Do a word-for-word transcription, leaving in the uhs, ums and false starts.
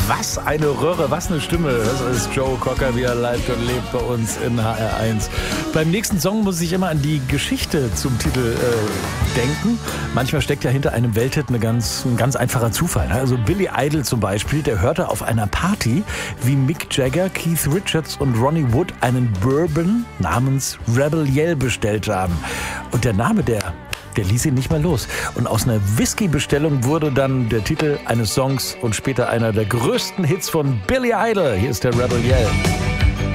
Was eine Röhre, was eine Stimme. Das ist Joe Cocker, wie er lebt und lebt bei uns in H R eins. Beim nächsten Song muss ich immer an die Geschichte zum Titel äh, denken. Manchmal steckt ja hinter einem Welthit eine ganz, ein ganz einfacher Zufall. Also Billy Idol zum Beispiel, der hörte auf einer Party, wie Mick Jagger, Keith Richards und Ronnie Wood einen Bourbon namens Rebel Yell bestellt haben. Und der Name, der Der ließ ihn nicht mehr los. Und aus einer Whisky-Bestellung wurde dann der Titel eines Songs und später einer der größten Hits von Billy Idol. Hier ist der Rebel Yell.